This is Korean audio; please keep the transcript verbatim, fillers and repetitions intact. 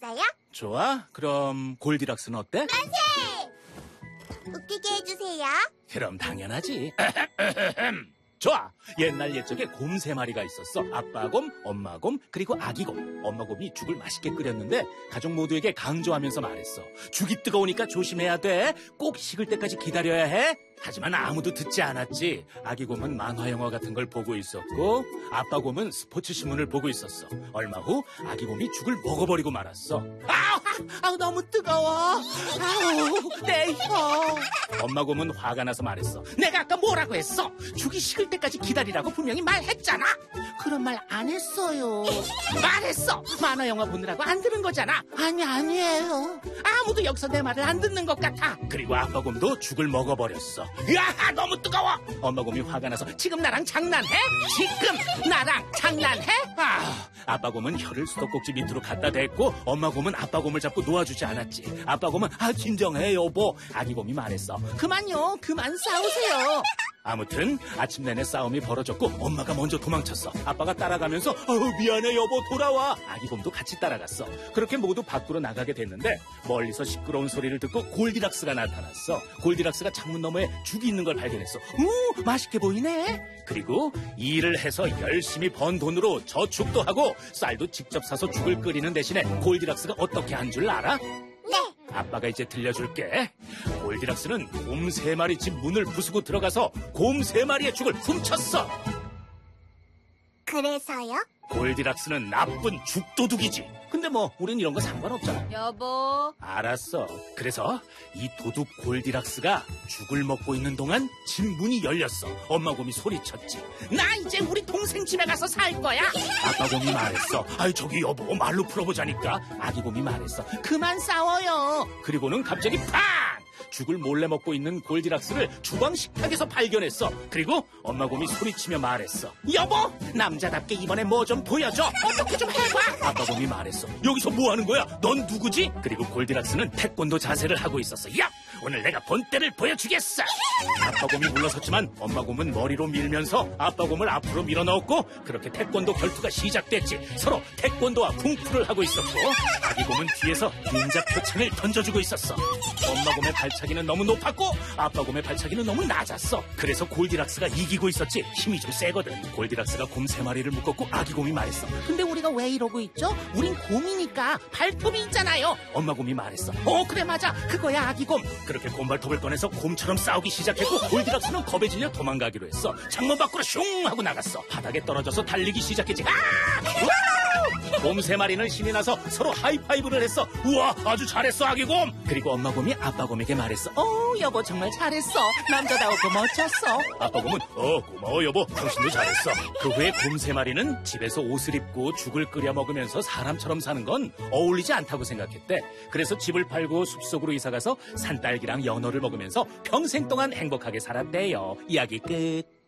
해볼까요? 좋아. 그럼 골디락스는 어때? 만세! 웃기게 해주세요. 그럼 당연하지. 좋아. 옛날 옛적에 곰 세 마리가 있었어. 아빠 곰, 엄마 곰, 그리고 아기 곰. 엄마 곰이 죽을 맛있게 끓였는데 가족 모두에게 강조하면서 말했어. 죽이 뜨거우니까 조심해야 돼. 꼭 식을 때까지 기다려야 해. 하지만 아무도 듣지 않았지. 아기 곰은 만화 영화 같은 걸 보고 있었고 아빠 곰은 스포츠 신문을 보고 있었어. 얼마 후 아기 곰이 죽을 먹어버리고 말았어. 아우, 아우 너무 뜨거워. 아우 내 혀. 엄마 곰은 화가 나서 말했어. 내가 아까 뭐라고 했어? 죽이 식을 때까지 기다리라고 분명히 말했잖아. 그런 말 안 했어요. 말했어. 만화 영화 보느라고 안 들은 거잖아. 아니 아니에요. 아무도 여기서 내 말을 안 듣는 것 같아. 그리고 아빠 곰도 죽을 먹어버렸어. 으아 너무 뜨거워. 엄마 곰이 화가 나서 지금 나랑 장난해? 지금 나랑 장난해? 아, 아빠 곰은 혀를 수도꼭지 밑으로 갖다 댔고 엄마 곰은 아빠 곰을 잡고 놓아주지 않았지. 아빠 곰은 아 진정해 여보. 아기 곰이 말했어. 그만요. 그만 싸우세요. 아무튼 아침 내내 싸움이 벌어졌고 엄마가 먼저 도망쳤어. 아빠가 따라가면서 어우 미안해 여보 돌아와. 아기 곰도 같이 따라갔어. 그렇게 모두 밖으로 나가게 됐는데 멀리서 시끄러운 소리를 듣고 골디락스가 나타났어. 골디락스가 창문 너머에 죽이 있는 걸 발견했어. 우 맛있게 보이네. 그리고 일을 해서 열심히 번 돈으로 저축도 하고 쌀도 직접 사서 죽을 끓이는 대신에 골디락스가 어떻게 한 줄 알아? 네. 아빠가 이제 들려줄게. 골디락스는 곰 세 마리 집 문을 부수고 들어가서 곰 세 마리의 죽을 훔쳤어. 그래서요? 골디락스는 나쁜 죽도둑이지. 근데 뭐 우린 이런 거 상관없잖아. 여보. 알았어. 그래서 이 도둑 골디락스가 죽을 먹고 있는 동안 집 문이 열렸어. 엄마 곰이 소리쳤지. 나 이제 우리 동생 집에 가서 살 거야. 아빠 곰이 말했어. 아이 저기 여보 말로 풀어보자니까. 아기 곰이 말했어. 그만 싸워요. 그리고는 갑자기 팡! 죽을 몰래 먹고 있는 골디락스를 주방 식탁에서 발견했어. 그리고 엄마 곰이 소리치며 말했어. 여보 남자답게 이번에 뭐 좀 보여줘. 어떻게 좀 해봐. 아빠 곰이 말했어. 여기서 뭐 하는 거야? 넌 누구지? 그리고 골디락스는 태권도 자세를 하고 있었어. 야 오늘 내가 본때를 보여주겠어. 아빠 곰이 물러섰지만 엄마 곰은 머리로 밀면서 아빠 곰을 앞으로 밀어넣었고 그렇게 태권도 결투가 시작됐지. 서로 태권도와 쿵푸를 하고 있었고 아기 곰은 뒤에서 닌자 표창을 던져주고 있었어. 엄마 곰의 발차기는 너무 높았고 아빠 곰의 발차기는 너무 낮았어. 그래서 골디락스가 이기고 있었지. 힘이 좀 세거든. 골디락스가 곰 세 마리를 묶었고 아기 곰이 말했어. 근데 우리가 왜 이러고 있죠? 우린 곰이니까 발톱이 있잖아요. 엄마 곰이 말했어. 어 그래 맞아 그거야 아기 곰. 그렇게 곰발톱을 꺼내서 곰처럼 싸우기 시작했고 골디락스는 겁에 질려 도망가기로 했어. 창문 밖으로 슝 하고 나갔어. 바닥에 떨어져서 달리기 시작했지. 아! 곰 세 마리는 신이 나서 서로 하이파이브를 했어. 우와 아주 잘했어 아기 곰. 그리고 엄마 곰이 아빠 곰에게 말했어. 어 여보 정말 잘했어. 남자다웠고 멋졌어. 아빠 곰은 어 고마워 여보 당신도 잘했어. 그 후에 곰 세 마리는 집에서 옷을 입고 죽을 끓여 먹으면서 사람처럼 사는 건 어울리지 않다고 생각했대. 그래서 집을 팔고 숲속으로 이사가서 산딸기랑 연어를 먹으면서 평생 동안 행복하게 살았대요. 이야기 끝.